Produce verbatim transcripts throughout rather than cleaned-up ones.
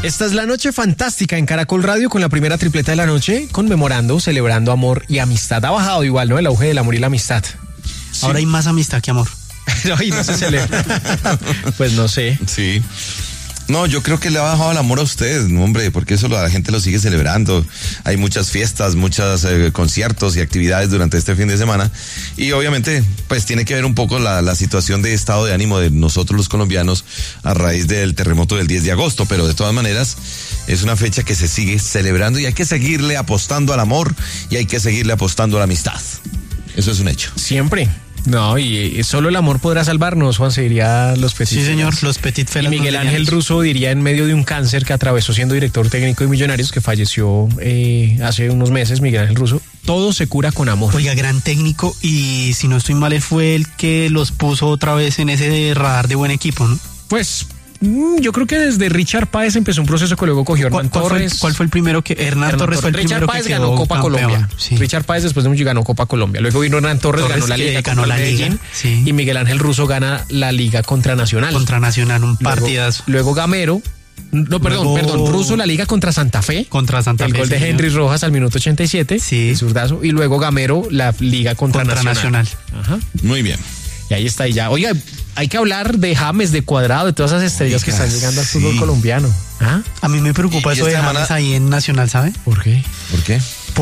Esta es la noche fantástica en Caracol Radio con la primera tripleta de la noche, conmemorando, celebrando amor y amistad. Ha bajado igual, ¿no? El auge del amor y la amistad. Sí. Ahora hay más amistad que amor. No, y no se celebra. Pues no sé. Sí. No, yo creo que le ha bajado el amor a usted, hombre, porque eso la gente lo sigue celebrando. Hay muchas fiestas, muchos eh, conciertos y actividades durante este fin de semana. Y obviamente, pues tiene que ver un poco la, la situación de estado de ánimo de nosotros los colombianos a raíz del terremoto del diez de agosto. Pero de todas maneras, es una fecha que se sigue celebrando y hay que seguirle apostando al amor y hay que seguirle apostando a la amistad. Eso es un hecho. Siempre. No, y solo el amor podrá salvarnos, Juan, se diría los Petit Sí, señor, los Petit Felas. Y Miguel Ángel Russo diría en medio de un cáncer que atravesó siendo director técnico de Millonarios, que falleció eh, hace unos meses, Miguel Ángel Russo, todo se cura con amor. Oiga, gran técnico, y si no estoy mal, él fue el que los puso otra vez en ese radar de buen equipo, ¿no? Pues yo creo que desde Richard Páez empezó un proceso que luego cogió Hernán ¿Cuál, Torres. Fue, ¿Cuál fue el primero que Hernán, Hernán Torres fue el Richard primero Páez que quedó ganó Copa campeón, Colombia. Sí. Richard Páez después de mucho ganó Copa Colombia. Luego vino Hernán Torres, Torres ganó la Liga, ganó la Liga sí. Y Miguel Ángel Russo gana la Liga contra Nacional. Contra Nacional, un partidazo. Luego, luego Gamero. No, perdón, Luego, perdón, Russo la Liga contra Santa Fe. Contra Santa el Fe. El gol de Henry señor. Rojas al minuto ochenta y siete. Sí. El zurdazo. Y luego Gamero la Liga contra, contra Nacional. Nacional. Ajá. Muy bien. Y ahí está, y ya. Oiga, hay que hablar de James, de Cuadrado, de todas esas estrellas Oiga, que están llegando al sí. fútbol colombiano. ¿Ah? A mí me preocupa y, eso y de semana... James ahí en Nacional, ¿sabe? ¿Por qué? ¿Por qué?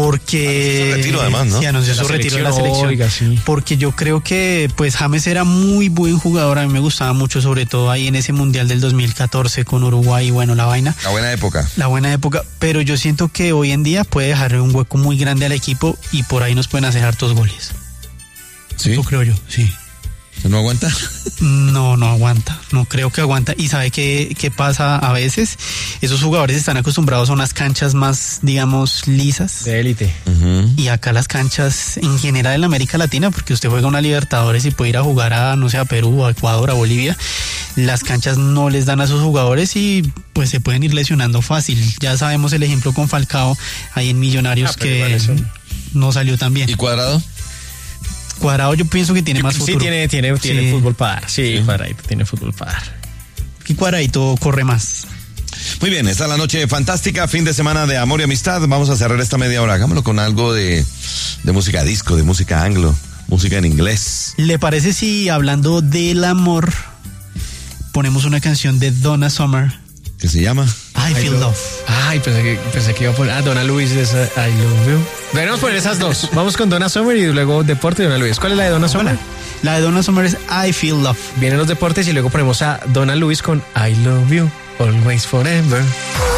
Porque anunció su retiro además, ¿no? Sí, anunció su retiro de la selección. Oiga, sí. Porque yo creo que pues James era muy buen jugador, a mí me gustaba mucho, sobre todo ahí en ese Mundial del dos mil catorce con Uruguay, bueno, la vaina. La buena época. La buena época, pero yo siento que hoy en día puede dejarle un hueco muy grande al equipo y por ahí nos pueden hacer hartos goles. ¿Sí? Eso creo yo, sí. ¿No aguanta? No, no aguanta, no creo que aguanta. ¿Y sabe qué, qué pasa a veces? Esos jugadores están acostumbrados a unas canchas más, digamos, lisas. De élite. Uh-huh. Y acá las canchas, en general en América Latina, porque usted juega una Libertadores y puede ir a jugar a, no sé, a Perú, a Ecuador, a Bolivia, las canchas no les dan a sus jugadores y pues se pueden ir lesionando fácil. Ya sabemos el ejemplo con Falcao, ahí en Millonarios, ah, que no salió tan bien. ¿Y Cuadrado? Cuadrado yo pienso que tiene más futuro. Sí, tiene, tiene, sí. tiene fútbol para dar. Sí, sí. Cuadradito tiene fútbol para dar. Y Cuadradito corre más. Muy bien, esta es la noche fantástica, fin de semana de amor y amistad. Vamos a cerrar esta media hora. Hagámoslo con algo de, de música disco, de música anglo, música en inglés. ¿Le parece si hablando del amor ponemos una canción de Donna Summer? ¿Qué se llama? I Feel Love. Ay, pensé que, pensé que iba a poner. Ah, Donna Luis es I Love You. Deberíamos poner esas dos. Vamos con Donna Summer y luego deporte y Donna Luis. ¿Cuál es la de Donna Summer? La de Donna Summer es I Feel Love. Vienen los deportes y luego ponemos a Donna Luis con I Love You, Always Forever.